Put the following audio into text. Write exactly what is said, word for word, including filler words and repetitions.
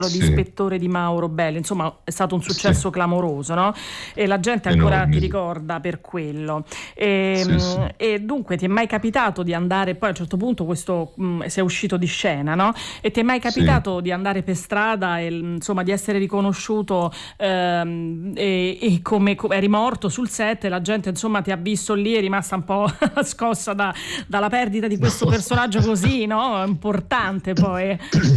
di Sì. ispettore di Mauro Belli, insomma è stato un successo Sì. clamoroso, no? E la gente ancora Enorme, ti sì. ricorda per quello. E, Sì, sì. e dunque ti è mai capitato di andare, poi a un certo punto questo mh, sei uscito di scena, no? E ti è mai Sì. capitato di andare per strada e insomma di essere riconosciuto ehm, e, e come, come eri morto sul set e la gente insomma ti ha visto lì, è rimasta un po' scossa da, dalla perdita di questo personaggio così, no? Importante poi.